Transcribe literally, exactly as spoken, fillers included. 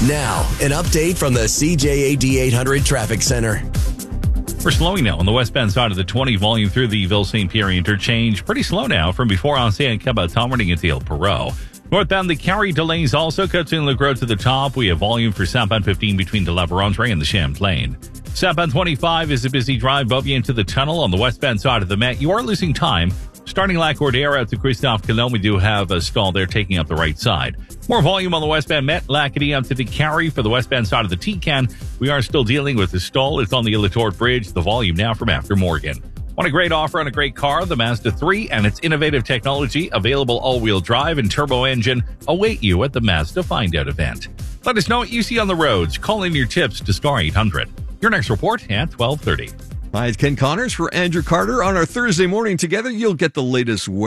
Now, an update from the C J A D eight hundred Traffic Center. We're slowing now on the westbound side of the twenty volume through the Ville-Saint Pierre interchange. Pretty slow now from before Ancien Caboton running into El Perot. Northbound, the Carrie delays also cut in the road to the top. We have volume for southbound fifteen between de la Vérendrye and the Champlain. Southbound twenty-five is a busy drive above you into the tunnel on the westbound side of the Met. You are losing time. Starting Lac-Cordaire out to Christophe Colomb, we do have a stall there taking up the right side. More volume on the westbound Met, Lacadie out to the Carrie for the westbound side of the T-Can. We are still dealing with the stall. It's on the Illitor Bridge. The volume now from after Morgan. Want a great offer on a great car? The Mazda three and its innovative technology, available all-wheel drive and turbo engine, await you at the Mazda Find Out event. Let us know what you see on the roads. Call in your tips to Star eight hundred. Your next report at twelve thirty. Hi, it's Ken Connors for Andrew Carter. On our Thursday morning together, you'll get the latest